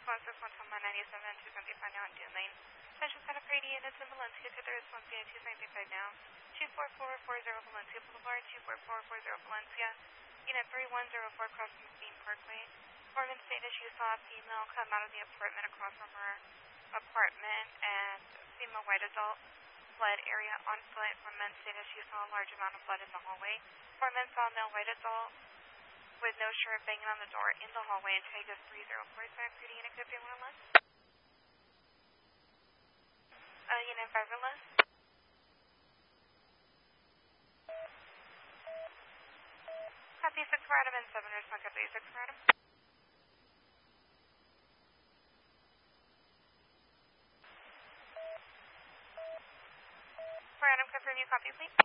161 Toma 97, 275 now on Dune Lane. Central Santa Fe units in Valencia, to the response via 275 now. 24440 Valencia Boulevard, 24440 Valencia. Unit 3104 crossing Bean Parkway. Foreman stated she saw a female come out of the apartment across from her apartment, and female white adult fled area on foot. Foreman stated she saw a large amount of blood in the hallway. Foreman saw a male white adult with no shirt banging on the door in the hallway, and Tegas 3046, unit could be 1 less. Unit 5 or less. Copy 6 for Adam and 7 respond, copy 6 for Adam. For Adam, confirm you copy, please.